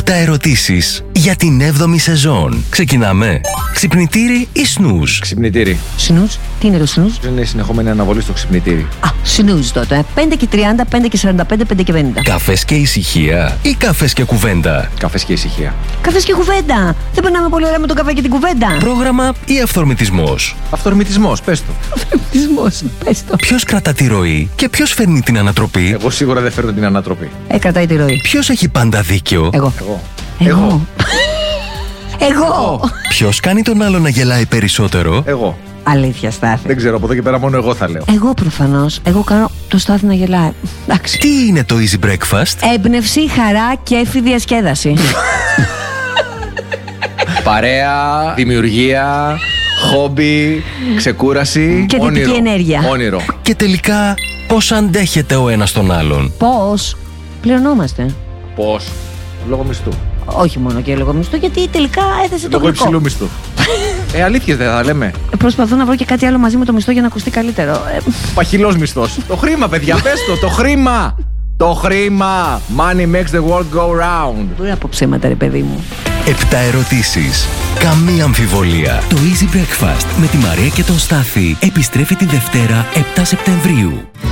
ερωτήσεις για την 7η σεζόν. Ξεκινάμε. Ξυπνητήρι ή σνουζ? Ξυπνητήρι. Σνουζ. Τι είναι το σνουζ? Είναι συνεχόμενη αναβολή στο ξυπνητήρι. Α, σνουζ τότε. 5 και 30, 5 και 45, 5 και 50. Καφές και ησυχία ή καφές και κουβέντα? Καφές και ησυχία. Καφές και κουβέντα. Δεν περνάμε πολύ ωραία με τον καφέ και την κουβέντα. Πρόγραμμα ή αυθορμητισμός? Αυτορμητισμός, πες το. Αυτορμητισμός, πες το. Ποιος κρατά τη ροή και ποιος φέρνει την ανατροπή? Εγώ σίγουρα δεν φέρνω την ανατροπή. Κρατάει τη ροή. Ποιος έχει πάντα δίκιο? Εγώ. Εγώ. Ποιος κάνει τον άλλο να γελάει περισσότερο? Εγώ. Αλήθεια, Στάθη. Δεν ξέρω, από εδώ και πέρα μόνο εγώ θα λέω. Εγώ προφανώς. Εγώ κάνω το Στάθη να γελάει. Εντάξει. Τι είναι το Easy Breakfast? Έμπνευση, χαρά, κέφι, διασκέδαση. Παρέα, δημιουργία, χόμπι, ξεκούραση, Και θετική ενέργεια. Όνειρο. Και τελικά, πώς αντέχετε ο ένας τον άλλον? Πώς πληρωνόμαστε? Πώς? Λόγω μισθού. Όχι μόνο και λόγω μισθού, γιατί τελικά έθεσε το Λόγω γλυκό. υψηλού μισθού. Αλήθειες δεν θα λέμε. Προσπαθώ να βρω και κάτι άλλο μαζί με το μισθό για να ακουστεί καλύτερο. Παχυλός μισθός. Το χρήμα, παιδιά, πες το χρήμα. Το χρήμα. Money makes the world go round. Μπορεί από ψέματα, ρε παιδί μου. 7 ερωτήσεις. Καμία αμφιβολία. Το Easy Breakfast με τη Μαρία και τον Στάθη επιστρέφει τη Δευτέρα 7 Σεπτεμβρίου.